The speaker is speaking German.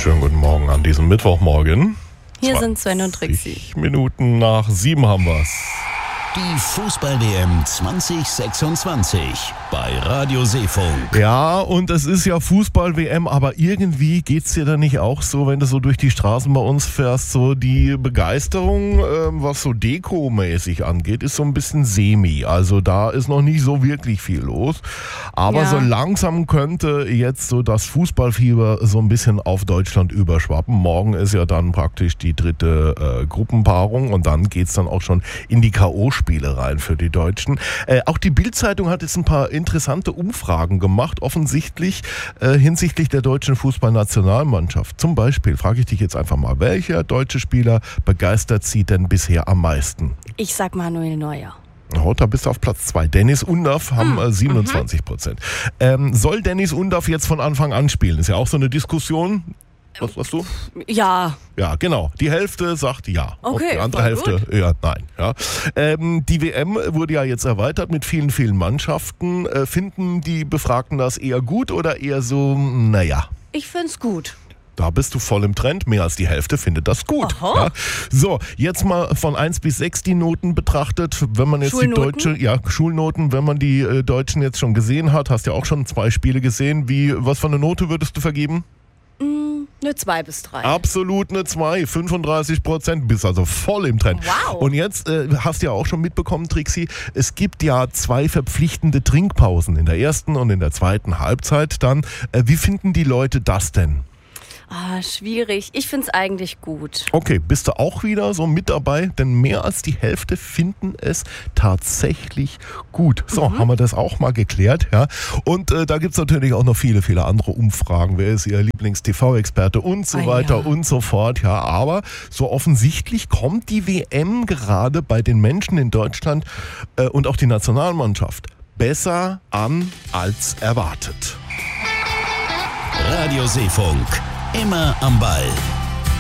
Schönen guten Morgen an diesem Mittwochmorgen. Hier sind Sven und Trixie. 20 Minuten nach 7 haben wir's. Die Fußball-WM 2026 bei Radio Seefunk. Ja, und es ist ja Fußball-WM, aber irgendwie geht's dir da nicht auch so, wenn du so durch die Straßen bei uns fährst, so die Begeisterung, was so Deko-mäßig angeht, ist so ein bisschen semi. Also da ist noch nicht so wirklich viel los. Aber so langsam könnte jetzt so das Fußballfieber so ein bisschen auf Deutschland überschwappen. Morgen ist ja dann praktisch die dritte Gruppenpaarung und dann geht's dann auch schon in die K.O.-Spiele rein für die Deutschen. Auch die Bild-Zeitung hat jetzt ein paar interessante Umfragen gemacht, offensichtlich hinsichtlich der deutschen Fußballnationalmannschaft. Zum Beispiel frage ich dich jetzt einfach mal, welcher deutsche Spieler begeistert Sie denn bisher am meisten? Ich sag Manuel Neuer. Oh, da bist du auf Platz 2. Dennis Undaff haben 27%. Soll Dennis Undaff jetzt von Anfang an spielen? Ist ja auch so eine Diskussion. Was sagst du? Ja. Ja, genau. Die Hälfte sagt ja. Okay, die andere Hälfte, ja, nein. Ja. Die WM wurde ja jetzt erweitert mit vielen, vielen Mannschaften. Finden die Befragten das eher gut oder eher so, naja? Ich find's gut. Da bist du voll im Trend. Mehr als die Hälfte findet das gut. Ja. So, jetzt mal von 1 bis 6 die Noten betrachtet. Wenn man jetzt Schulnoten? Schulnoten, wenn man die Deutschen jetzt schon gesehen hat, hast ja auch schon 2 Spiele gesehen. Was für eine Note würdest du vergeben? Eine 2 bis 3. Absolut eine 2, 35%, bist also voll im Trend. Wow. Und jetzt hast du ja auch schon mitbekommen, Trixie, es gibt ja 2 verpflichtende Trinkpausen, in der ersten und in der zweiten Halbzeit dann. Wie finden die Leute das denn? Schwierig. Ich find's eigentlich gut. Okay, bist du auch wieder so mit dabei? Denn mehr als die Hälfte finden es tatsächlich gut. So, haben wir das auch mal geklärt. Ja. Und da gibt's natürlich auch noch viele, viele andere Umfragen. Wer ist Ihr Lieblings-TV-Experte und so weiter und so fort. Ja, aber so offensichtlich kommt die WM gerade bei den Menschen in Deutschland und auch die Nationalmannschaft besser an als erwartet. Radio Seefunk. Immer am Ball.